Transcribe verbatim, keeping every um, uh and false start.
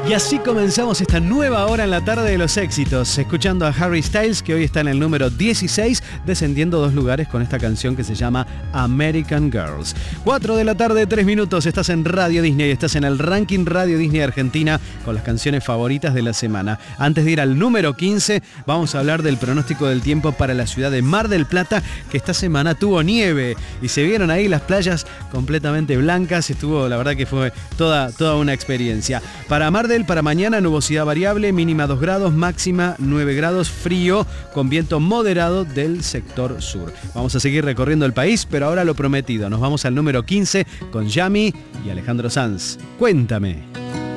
Y así comenzamos esta nueva hora en la tarde de los éxitos, escuchando a Harry Styles, que hoy está en el número dieciséis, descendiendo dos lugares con esta canción que se llama American Girls. cuatro de la tarde, tres minutos, estás en Radio Disney, estás en el ranking Radio Disney Argentina con las canciones favoritas de la semana. Antes de ir al número quince, vamos a hablar del pronóstico del tiempo para la ciudad de Mar del Plata, que esta semana tuvo nieve y se vieron ahí las playas completamente blancas. Estuvo, la verdad que fue toda, toda una experiencia. Para Mar del, para mañana, nubosidad variable, mínima dos grados, máxima nueve grados, frío, con viento moderado del sector sur. Vamos a seguir recorriendo el país, pero ahora lo prometido. Nos vamos al número quince con Yami y Alejandro Sanz. Cuéntame.